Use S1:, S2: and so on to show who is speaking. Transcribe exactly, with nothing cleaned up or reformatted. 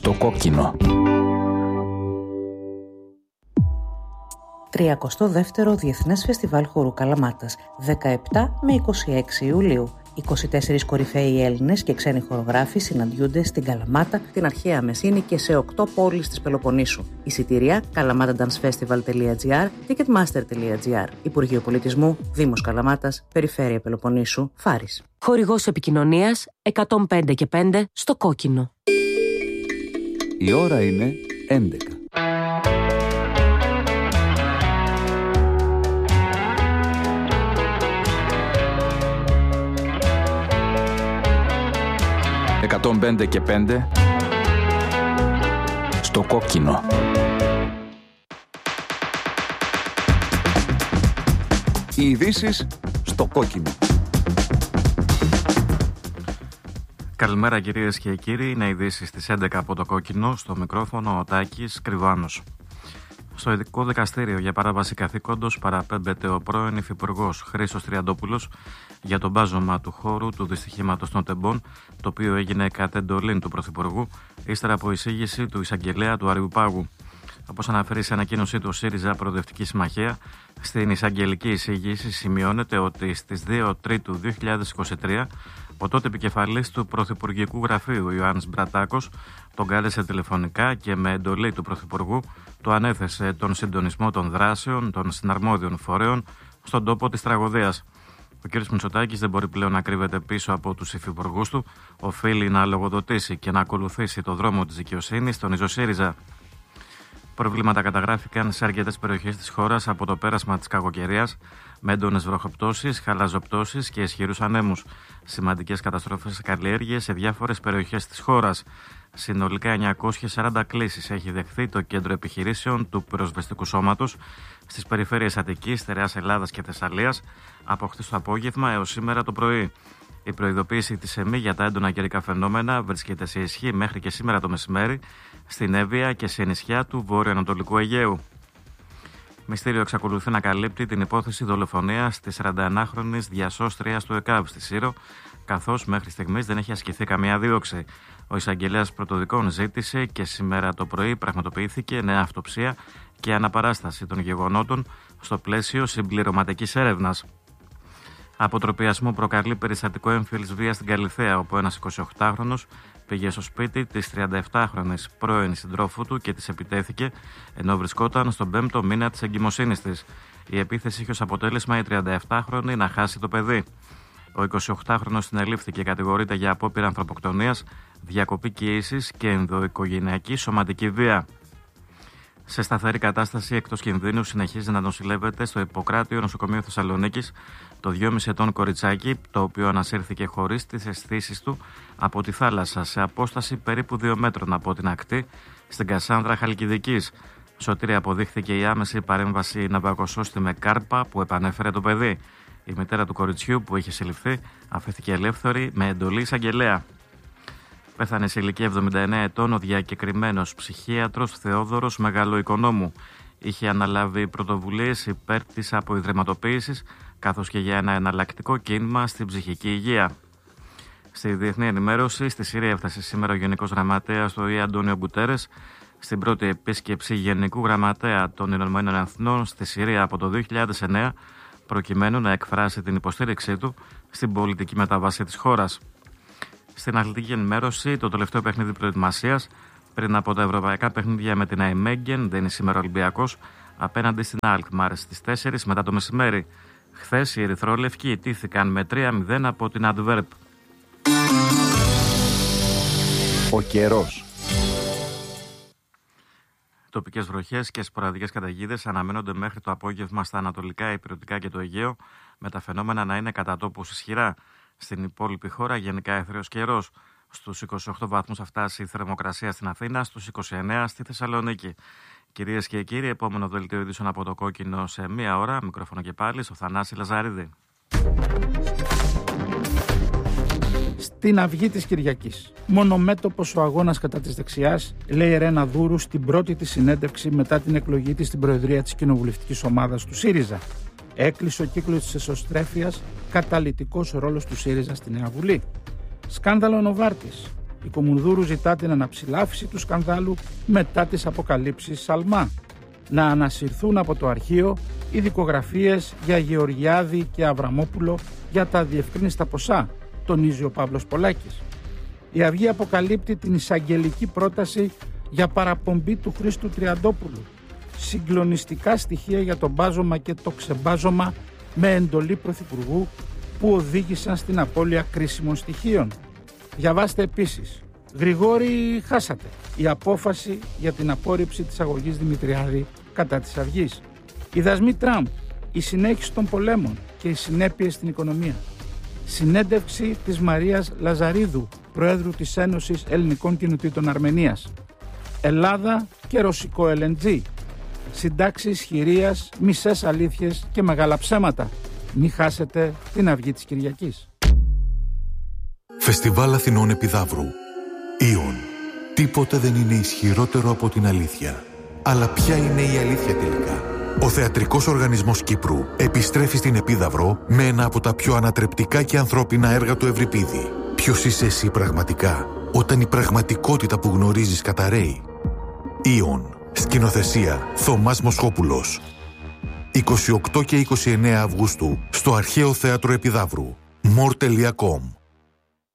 S1: Στο κόκκινο.
S2: τριακοστό δεύτερο Διεθνές Φεστιβάλ Χορού Καλαμάτας, δεκαεπτά με είκοσι έξι Ιουλίου. είκοσι τέσσερις κορυφαίοι Έλληνες και ξένοι χορογράφοι συναντιούνται στην Καλαμάτα, την αρχαία Μεσίνη και σε οκτώ πόλεις της Πελοποννήσου. Εισιτήρια καλαμάταντανσφεστιβάλ τελεία τζι άρ, ticketmaster τελεία τζι άρ. Υπουργείο Πολιτισμού, Δήμος Καλαμάτας, Περιφέρεια Πελοποννήσου, Φάρης.
S3: Χορηγός επικοινωνίας εκατόν πέντε και πέντε στο κόκκινο.
S1: Η ώρα είναι έντεκα. εκατόν πέντε και πέντε στο κόκκινο. Οι ειδήσεις στο κόκκινο.
S4: Καλημέρα κυρίες και κύριοι, είναι ειδήσεις στις έντεκα από το κόκκινο, στο μικρόφωνο ο Τάκης Κρυβάνος. Στο ειδικό δικαστήριο για παράβαση καθήκοντος παραπέμπεται ο πρώην υφυπουργός Χρήστος Τριαντόπουλος για το μπάζωμα του χώρου του δυστυχήματος των Τεμπών, το οποίο έγινε κατ' εντολήν του Πρωθυπουργού, ύστερα από εισήγηση του εισαγγελέα του Αριουπάγου. Όπως αναφέρει σε ανακοίνωσή του ΣΥΡΙΖΑ Προοδευτική Συμμαχία, στην εισαγγελική εισήγηση σημειώνεται ότι στις δύο Τρίτου δύο χιλιάδες είκοσι τρία ο τότε επικεφαλής του Πρωθυπουργικού Γραφείου Ιωάννης Μπρατάκος τον κάλεσε τηλεφωνικά και με εντολή του Πρωθυπουργού του ανέθεσε τον συντονισμό των δράσεων των συναρμόδιων φορέων στον τόπο της τραγωδίας. Ο κ. Μητσοτάκης δεν μπορεί πλέον να κρύβεται πίσω από τους υφυπουργούς του, οφείλει να λογοδοτήσει και να ακολουθήσει το δρόμο της δικαιοσύνης, τονίζει ο ΣΥΡΙΖΑ. Προβλήματα καταγράφηκαν σε αρκετές περιοχές της χώρας από το πέρασμα της κακοκαιρίας, με έντονες βροχοπτώσεις, χαλαζοπτώσεις και ισχυρούς ανέμους. Σημαντικές καταστροφές σε καλλιέργειες σε διάφορες περιοχές της χώρας. Συνολικά εννιακόσιες σαράντα κλήσεις έχει δεχθεί το κέντρο επιχειρήσεων του πυροσβεστικού σώματος στις περιφέρειες Αττικής, Στερεάς Ελλάδας και Θεσσαλίας από χθες το απόγευμα έως σήμερα το πρωί. Η προειδοποίηση της ΕΜΗ για τα έντονα καιρικά φαινόμενα βρίσκεται σε ισχύ μέχρι και σήμερα το μεσημέρι στην Εύβοια και σε νησιά του βορειοανατολικού Αιγαίου. Μυστήριο εξακολουθεί να καλύπτει την υπόθεση δολοφονίας της σαρανταενάχρονης διασώστριας του ΕΚΑΒ στη Σύρο, καθώς μέχρι στιγμής δεν έχει ασκηθεί καμία δίωξη. Ο εισαγγελέας πρωτοδικών ζήτησε και σήμερα το πρωί πραγματοποιήθηκε νέα αυτοψία και αναπαράσταση των γεγονότων στο πλαίσιο συμπληρωματικής έρευνας. Αποτροπιασμό προκαλεί περιστατικό έμφυλης βίας στην Καλιθέα, όπου ένας εικοσιοκτάχρονος πήγε στο σπίτι της τριανταεπτάχρονης πρώην συντρόφου του και της επιτέθηκε ενώ βρισκόταν στον πέμπτο μήνα της εγκυμοσύνης της. Η επίθεση είχε ως αποτέλεσμα η τριανταεπτάχρονη να χάσει το παιδί. Ο εικοσιοκτάχρονος συνελήφθη και κατηγορείται για απόπειρα ανθρωποκτονίας, διακοπή κοίησης και ενδοοικογενειακή σωματική βία. Σε σταθερή κατάσταση εκτός κινδύνου συνεχίζει να νοσηλεύεται στο Ιπποκράτειο Νοσοκομείο Θεσσαλονίκης το δυόμισι ετών κοριτσάκι, το οποίο ανασύρθηκε χωρίς τις αισθήσεις του από τη θάλασσα σε απόσταση περίπου δύο μέτρων από την ακτή στην Κασάνδρα Χαλκιδικής. Σωτήρια αποδείχθηκε η άμεση παρέμβαση ναυαγοσώστη με κάρπα που επανέφερε το παιδί. Η μητέρα του κοριτσιού που είχε συλληφθεί αφέθηκε ελεύθερη με εντολή εισαγγελέα. Πέθανε σε ηλικία εβδομήντα εννέα ετών ο διακεκριμένος ψυχίατρος Θεόδωρος Μεγαλοοικονόμου. Είχε αναλάβει πρωτοβουλίες υπέρ της αποϊδρυματοποίησης καθώς και για ένα εναλλακτικό κίνημα στην ψυχική υγεία. Στη διεθνή ενημέρωση, στη Συρία έφτασε σήμερα ο Γενικός Γραμματέας του ΟΗΕ Αντώνιο Γκουτέρες στην πρώτη επίσκεψη Γενικού Γραμματέα των Ηνωμένων Εθνών στη Συρία από το δύο χιλιάδες εννέα, προκειμένου να εκφράσει την υποστήριξή του στην πολιτική μεταβάση της χώρας. Στην αθλητική ενημέρωση, το τελευταίο παιχνίδι προετοιμασίας πριν από τα ευρωπαϊκά παιχνίδια με την Αϊμέγγεν, δεν είναι σήμερα Ολυμπιακός, απέναντι στην Αλκμαρ στις τέσσερις μετά το μεσημέρι. Χθες οι ερυθρόλευκοι ιτήθηκαν με τρία μηδέν από την Αντβέρπ.
S1: Ο καιρός.
S4: Τοπικές βροχές και σποραδικές καταιγίδες αναμένονται μέχρι το απόγευμα στα ανατολικά, ηπειρωτικά και το Αιγαίο, με τα φαινόμενα να είναι κατά τόπους ισχυρά. Στην υπόλοιπη χώρα γενικά έθριος καιρός. Στους είκοσι οκτώ βαθμούς θα φτάσει η θερμοκρασία στην Αθήνα, στους είκοσι εννέα στη Θεσσαλονίκη. Κυρίες και κύριοι, επόμενο δελτίο ειδήσεων από το κόκκινο σε μία ώρα. Μικρόφωνο και πάλι στο Θανάση Λαζαρίδη.
S5: Στην αυγή της Κυριακής. Μονομέτωπος ο αγώνας κατά της δεξιάς, λέει η Ρένα Δούρου στην πρώτη της συνέντευξη μετά την εκλογή της στην Προεδρία της Κοινοβουλευτικής Ομάδας του ΣΥΡΙΖΑ. Έκλεισε ο κύκλος της εσωστρέφειας, καταλυτικός ρόλος του ΣΥΡΙΖΑ στη Νέα Βουλή. Σκάνδαλο Νοβάρτης. Η Κομουνδούρου ζητά την αναψηλάφιση του σκανδάλου μετά τις αποκαλύψεις Σαλμά. Να ανασυρθούν από το αρχείο οι δικογραφίες για Γεωργιάδη και Αβραμόπουλο για τα διευκρίνιστα ποσά, τονίζει ο Παύλος Πολάκης. Η Αυγή αποκαλύπτει την εισαγγελική πρόταση για παραπομπή του Χρήστου Τριαντόπουλου. Συγκλονιστικά στοιχεία για το μπάζωμα και το ξεμπάζωμα με εντολή Πρωθυπουργού που οδήγησαν στην απώλεια κρίσιμων στοιχείων. Διαβάστε επίσης. Γρηγόρη, χάσατε. Η απόφαση για την απόρριψη της αγωγής Δημητριάδη κατά της Αυγής. Οι δασμοί Τραμπ, η συνέχιση των πολέμων και οι συνέπειες στην οικονομία. Συνέντευξη της Μαρίας Λαζαρίδου, Προέδρου της Ένωσης Ελληνικών Κοινοτήτων Αρμενίας. Ελλάδα και ρωσικό ελ εν τζι. Συντάξεις χειρίας, μισές αλήθειες και μεγάλα ψέματα. Μη χάσετε την Αυγή της Κυριακής.
S6: Φεστιβάλ Αθηνών Επιδαύρου. Ήον. Τίποτε δεν είναι ισχυρότερο από την αλήθεια. Αλλά ποια είναι η αλήθεια τελικά? Ο Θεατρικός Οργανισμός Κύπρου επιστρέφει στην Επίδαυρο με ένα από τα πιο ανατρεπτικά και ανθρώπινα έργα του Ευρυπίδη. Ποιος είσαι εσύ πραγματικά, όταν η πραγματικότητα που γνωρίζεις καταρρέει? Ήον. Σκηνοθεσία Θωμάς Μοσχόπουλος. είκοσι οκτώ και είκοσι εννέα Αυγούστου στο Αρχαίο Θέατρο Επιδαύρου. μορ τελεία κομ